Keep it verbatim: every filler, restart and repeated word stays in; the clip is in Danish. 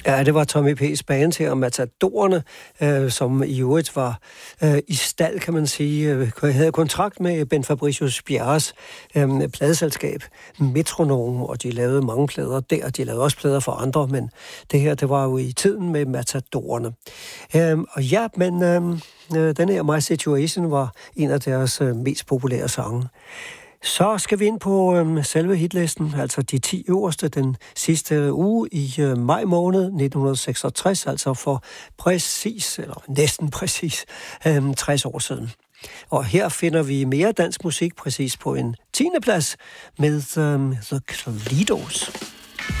Ja, det var Tommy P's band her, og Matadorerne, øh, som i øvrigt var øh, i stald, kan man sige. Øh, havde kontrakt med Ben Fabricius Bjerres øh, pladeselskab, Metronome, og de lavede mange plader der. De lavede også plader for andre, men det her, det var jo i tiden med Matadorerne. Øh, og ja, men øh, den her My Situation var en af deres øh, mest populære sange. Så skal vi ind på øhm, selve hitlisten, altså de ti øverste den sidste uge i øh, maj måned nitten seksogtres, altså for præcis, eller næsten præcis, øhm, tres år siden. Og her finder vi mere dansk musik præcis på en tiende plads med øhm, The Calidos.